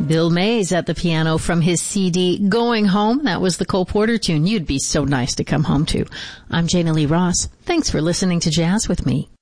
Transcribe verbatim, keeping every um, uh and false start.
Bill Mays at the piano from his C D Going Home. That was the Cole Porter tune. You'd be so nice to come home to. I'm Jana Lee Ross. Thanks for listening to Jazz with me.